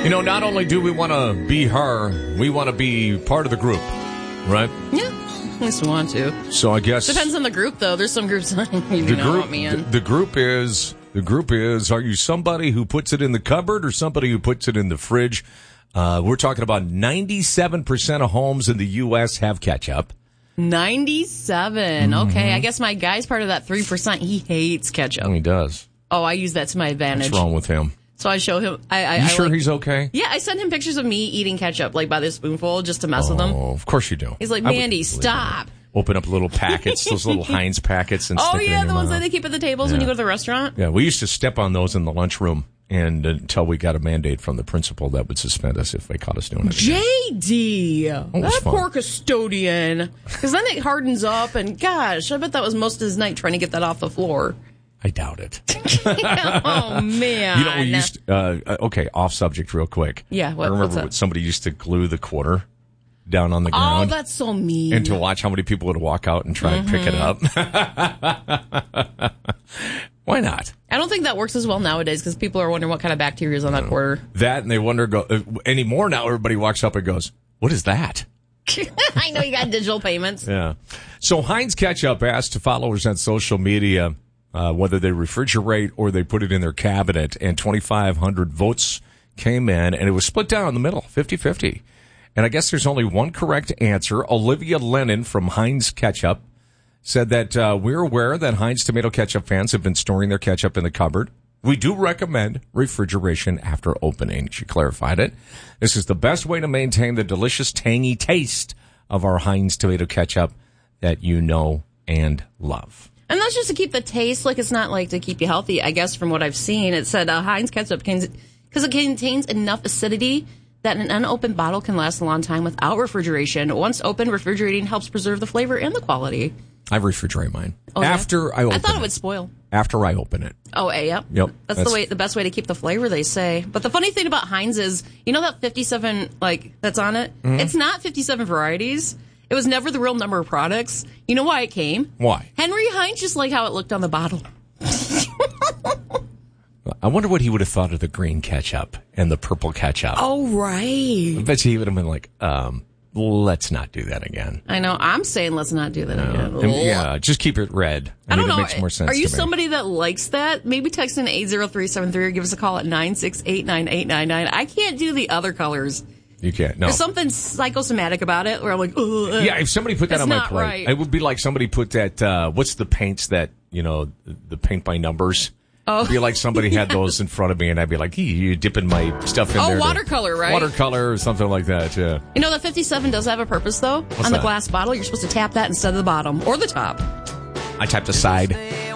Not only do we want to be her, we want to be part of the group, right? Yeah, at least we want to. So I guess depends on the group, though. There's some groups I don't even know want me in. The group is, are you somebody who puts it in the cupboard or somebody who puts it in the fridge? We're talking about 97% of homes in the U.S. have ketchup. 97. Mm-hmm. Okay, I guess my guy's part of that 3%. He hates ketchup. He does. Oh, I use that to my advantage. What's wrong with him? So I show him. You sure he's okay? Yeah, I send him pictures of me eating ketchup, like by the spoonful, just to mess with him. Oh, of course you do. He's like, Mandy, stop. Open up little packets, those little Heinz packets, and stick it in your the ones mouth. that they keep at the tables when you go to the restaurant. Yeah, we used to step on those in the lunchroom, and until we got a mandate from the principal that would suspend us if they caught us doing it. JD, that fun. poor custodian, because then it hardens up, and gosh, I bet that was most of his night trying to get that off the floor. I doubt it. Oh, man. We used okay, off subject real quick. Yeah, I remember when somebody used to glue the quarter down on the ground. Oh, that's so mean. And to watch how many people would walk out and try and pick it up. Why not? I don't think that works as well nowadays because people are wondering what kind of bacteria is on that quarter. That, and they wonder, anymore now, everybody walks up and goes, what is that? I know you got digital payments. Yeah. So Heinz Ketchup asked followers on social media whether they refrigerate or they put it in their cabinet, and 2,500 votes came in, and it was split down in the middle, 50-50. And I guess there's only one correct answer. Olivia Lennon from Heinz Ketchup said that we're aware that Heinz tomato ketchup fans have been storing their ketchup in the cupboard. We do recommend refrigeration after opening. She clarified it. This is the best way to maintain the delicious, tangy taste of our Heinz tomato ketchup that you know and love. And that's just to keep the taste, like it's not like to keep you healthy. I guess from what I've seen, it said Heinz ketchup because it contains enough acidity that an unopened bottle can last a long time without refrigeration. Once opened, refrigerating helps preserve the flavor and the quality. I refrigerate mine I open thought it would spoil. After I open it. Oh, yeah. Yep. That's the best way to keep the flavor, they say. But the funny thing about Heinz is, that 57 that's on it? Mm-hmm. It's not 57 varieties. It was never the real number of products. You know why it came? Why? Henry Heinz just like how it looked on the bottle. I wonder what he would have thought of the green ketchup and the purple ketchup. Oh, right. I bet he would have been like, let's not do that again. I know. I'm saying let's not do that again. Yeah, just keep it red. I don't know. It makes more sense. Are you to me. somebody that likes that? Maybe text in 80373 or give us a call at 9689899. I can't do the other colors. You can't. No. There's something psychosomatic about it where I'm like, ugh. Yeah, if somebody put that on my plate, right. It would be like somebody put that, what's the paints that, the paint by numbers? Oh. It'd be like somebody had those in front of me and I'd be like, you dipping my stuff in there. Oh, watercolor, right? Watercolor or something like that, yeah. That 57 does have a purpose, though. What's on the that? glass bottle, you're supposed to tap that instead of the bottom or the top. I tapped the side.